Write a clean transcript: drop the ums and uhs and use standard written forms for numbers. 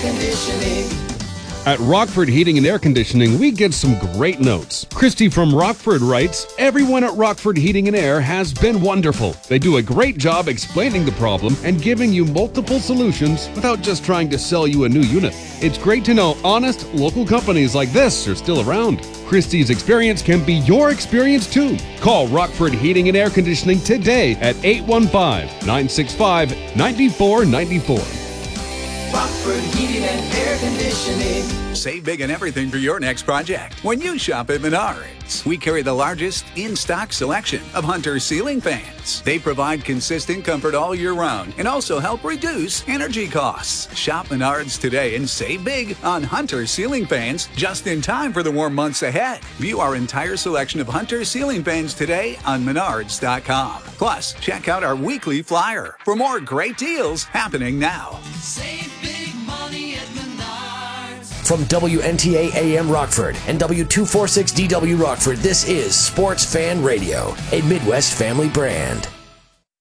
Conditioning. At Rockford Heating and Air Conditioning, we get some great notes. Christy from Rockford writes, "Everyone at Rockford Heating and Air has been wonderful. They do a great job explaining the problem and giving you multiple solutions without just trying to sell you a new unit. It's great to know honest, local companies like this are still around. Christy's experience can be your experience too. Call Rockford Heating and Air Conditioning today at 815-965-9494. Rockford Heating and Air Conditioning. Save big on everything for your next project when you shop at Menards. We carry the largest in-stock selection of Hunter ceiling fans. They provide consistent comfort all year round and also help reduce energy costs. Shop Menards today and save big on Hunter ceiling fans just in time for the warm months ahead. View our entire selection of Hunter ceiling fans today on Menards.com. Plus, check out our weekly flyer for more great deals happening now. Save big money at Menards. From WNTA AM Rockford and W246DW Rockford, this is Sports Fan Radio, a Midwest family brand.